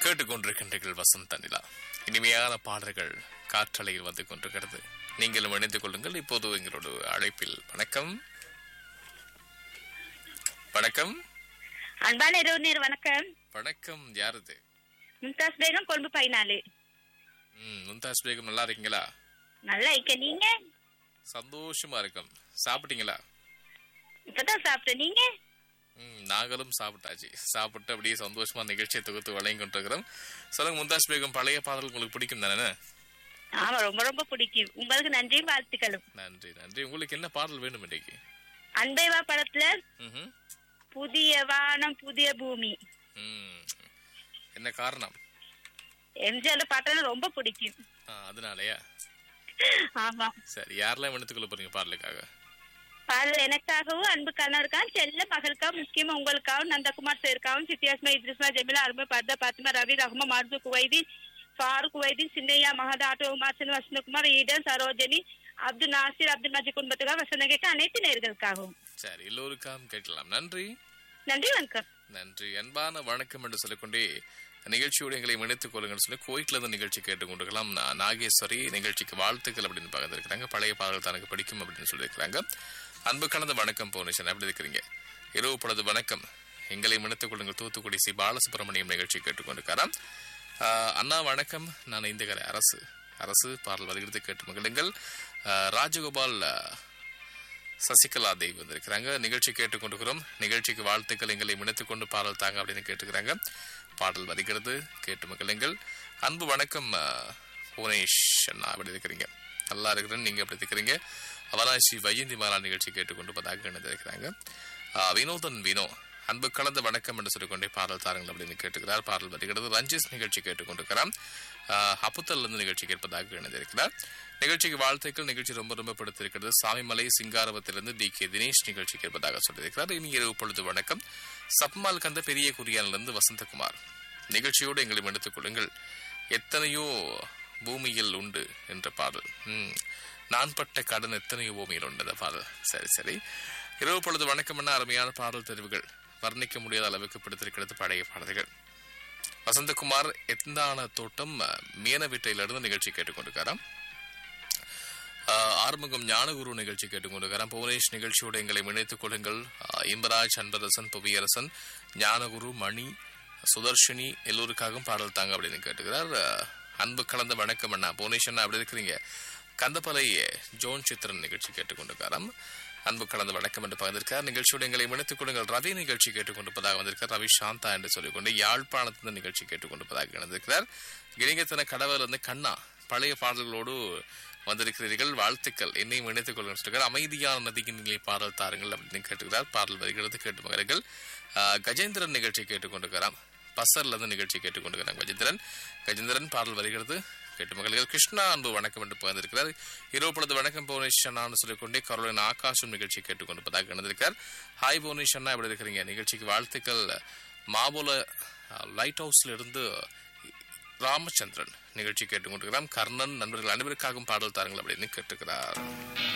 கேட்டுக்கொண்டிருக்கின்றீர்கள் வசந்த நிலா. இனிமையான பாடல்கள் காற்றலையில் வந்து கொண்டிருக்கிறது. நீங்களும் இணைந்து கொள்ளுங்கள். இப்போது எங்களோட அழைப்பில் வணக்கம் வணக்கம் அன்பான இரவு நேர் வணக்கம். வணக்கம். யாரது? மும்தாஸ் பேகம், கொழும்பு 14. மும்தாஸ் பேகம், நல்லா இருக்கீங்களா? நல்லா இருக்க. நீங்க? சந்தோஷமா இருக்கும். சாப்பிட்டீங்களா? இப்பதான் சாப்பிட்டேன். நீங்க? நாங்களும் சாப்பிட்டாச்சு. சாப்பிட்டு அப்படியே சந்தோஷமா நிகழ்ச்சியை தொகுத்து வழங்கி கொண்டிருக்கிறோம். சொல்லுங்க மும்தாஸ் பேகம், பழைய பாடல் உங்களுக்கு பிடிக்கும் தானே? ஆமா, ரொம்ப ரொம்ப பிடிக்கும். உங்களுக்கு நன்றியும் வாழ்த்துக்களும். நன்றி நன்றி. உங்களுக்கு என்ன பாடல் வேணும் இன்றைக்கு? அன்பைவா படத்துல புதிய வானம் புதிய பூமி. என்ன காரணம்? எம்ஜிஆர் பாட்டெல்லாம் ரொம்ப பிடிக்கும். அதனாலயா? ஆமா. சரி, யாரெல்லாம் எடுத்துக்கொள்ள போறீங்க பாடலுக்காக? பாடல் எனக்காகவும், அன்பு கணவருக்காகவும், செல்ல மகளுக்காகவும், முக்கியமா உங்களுக்காகவும், நந்தகுமார் சாருக்காகவும், சித்தியாஸ்மா, இத்ரிஸ்மா, ஜெமிலா, அருமை, பர்தா, பாத்திமா, ரவி, ரஹ்மா, மார்ஜு, குவைதி, ஃபாரூக், குவைதி, சின்னையா, மகதா, ஆட்டோ, உமாசன், வசந்தகுமார், ஈடன், சரோஜனி, அப்துல் நாசிர், அப்துல் மஜி குடும்பத்துக்காக, வசந்த கேட்க அனைத்து நேயர்களுக்காகவும். சரி, எல்லோருக்காகவும் கேட்கலாம். நன்றி நன்றி. வணக்கம். நன்றி. அன்பான வணக்கம் என்று சொல்லிக்கொண்டே நிகழ்ச்சியோடு எங்களை இணைத்துக் கொள்ளுங்கன்னு சொல்லி கோயிட்ல இருந்து நிகழ்ச்சி கேட்டுக்கொண்டிருக்கலாம். நாகேஸ்வரி நிகழ்ச்சிக்கு வாழ்த்துக்கள் அப்படின்னு பகிர்ந்திருக்கிறாங்க. பழைய பாடல் தனக்கு பிடிக்கும் அப்படின்னு சொல்லியிருக்கிறாங்க. அன்பு கலந்த வணக்கம் போனேஷன், எப்படி இருக்கிறீங்க? இரவு பொழுது வணக்கம், எங்களை இணைத்துக் கொள்ளுங்கள். தூத்துக்குடி சி பாலசுப்ரமணியம் நிகழ்ச்சி கேட்டுக்கொண்டிருக்காராம். அண்ணா வணக்கம், நான் இந்த கரை அரசு பாடல் வருகிறது கேட்டு மகிழுங்கள். ராஜகோபால் சசிகலா தேவி வந்திருக்கிறாங்க. நிகழ்ச்சி கேட்டுக்கொண்டிருக்கிறோம். நிகழ்ச்சிக்கு வாழ்த்துக்கள், எங்களை இணைத்துக் கொண்டு பாடல் தாங்க அப்படின்னு கேட்டுக்கிறாங்க. பாடல் வருகிறது கேட்டு மகிழுங்கள். அன்பு வணக்கம் புவனேஷ் அண்ணா, அப்படி இருக்கிறீங்க? நல்லா இருக்கிறேன், நீங்க எப்படி இருக்கிறீங்க? அவராசி வையந்தி மாலா நிகழ்ச்சி கேட்டுக்கொண்டு பதாக இணைந்திருக்கிறாங்க. வினோதன் வினோ, அன்பு கலந்த வணக்கம் என்று சொல்லிக்கொண்டே பாடல் தாருங்கள் அப்படின்னு கேட்டுக்கிறார். பாடல் வருகிறது. ரஞ்சித் நிகழ்ச்சி கேட்டுக்கொண்டிருக்கிறார். அப்புத்தல் இருந்து நிகழ்ச்சி கேட்பதாக இணைந்திருக்கிறார். நிகழ்ச்சிக்கு வாழ்த்துக்கள். நிகழ்ச்சி ரொம்ப ரொம்ப பிடித்திருக்கிறது. சாமிமலை சிங்காரவத்திலிருந்து டி.கே. தினேஷ் நிகழ்ச்சி கேட்பதாக சொல்லியிருக்கிறார். இனி இரவு பொழுது வணக்கம். சப்மால் கந்த பெரிய குறியானிலிருந்து வசந்தகுமார், நிகழ்ச்சியோடு எங்களை எடுத்துக் கொள்ளுங்கள். எத்தனையோ பூமியில் உண்டு என்ற பாடல். நான் பட்ட கடன் எத்தனையோ பூமியில் உண்டு அந்த பாடல். சரி சரி, இரவு பொழுது வணக்கம் என்ன அருமையான பாடல் தெரிவுகள், வர்ணிக்க முடியாத அளவுக்கு பிடித்திருக்கிறது பழைய பாடல்கள். வசந்தகுமார் எந்தான தோட்டம் மீன வீட்டையிலிருந்து நிகழ்ச்சி கேட்டுக்கொண்டிருக்காராம். ஆறுமுகம் ஞானகுரு நிகழ்ச்சி கேட்டுக்கொண்டிருக்காராம். புவனேஷ் நிகழ்ச்சியோடு எங்களை இணைத்துக் கொள்ளுங்கள். இம்பராஜ், அன்பரசன், புவியரசன், ஞானகுரு, மணி, சுதர்ஷினி எல்லோருக்காகவும் பாடல் தாங்க அப்படின்னு கேட்டுக்கிறார். அன்பு கலந்த வணக்கம் அண்ணா புவனேஷ் அண்ணா, அப்படி இருக்கிறீங்க? கந்தப்பலை ஜோன் சித்திரன் நிகழ்ச்சி கேட்டுக்கொண்டிருக்காராம். அன்பு கலந்த வணக்கம் என்று பகிர்ந்திருக்கார். நிகழ்ச்சியோடு எங்களை இணைத்துக் கொள்ளுங்கள். ரவி நிகழ்ச்சி கேட்டுக்கொண்டிருப்பதாக வந்திருக்கார். ரவி சாந்தா என்று சொல்லிக்கொண்டு யாழ்ப்பாணத்தின் நிகழ்ச்சி கேட்டுக்கொண்டிருப்பதாக இணைந்திருக்கிறார். இணையத்தின கடவுளிருந்து கண்ணா, பழைய பாடல்களோடு வந்திருக்கிறீர்கள், வாழ்த்துக்கள், என்னையும் இணைத்துக் கொள்ளுங்கள். அமைதியான நதியின் நிலை பாடல் தாருங்கள் அப்படின்னு கேட்டுக்கிறார். பாடல் வருகிறது கேட்டு மகர்கள். கஜேந்திரன் நிகழ்ச்சி கேட்டுக்கொண்டிருக்கிறார். பசர்ல இருந்து நிகழ்ச்சி கேட்டுக்கொண்டிருக்கிறார். கஜேந்திரன் பாடல் வருகிறது கேட்டு மகள்கள். கிருஷ்ணா அன்பு வணக்கம் என்று பகிர்ந்திருக்கிறார். இரவு பொழுது வணக்கம் புவனேஷ் அண்ணான்னு சொல்லிக்கொண்டே கரோலின் ஆகாஷும் நிகழ்ச்சி கேட்டுக்கொண்டிருப்பதாக இணைந்திருக்கார். ஹாய் புவனேஷ் அண்ணா, எப்படி இருக்கிறீங்க? நிகழ்ச்சிக்கு வாழ்த்துக்கள். மாபோல லைட் ஹவுஸ்ல இருந்து ராமச்சந்திரன் நிகழ்ச்சி கேட்டுக்கொண்டிருக்கிறார். கர்ணன் நண்பர்கள் அனைவருக்காகவும் பாடல் தாருங்கள் அப்படின்னு கேட்டுக்கிறார்.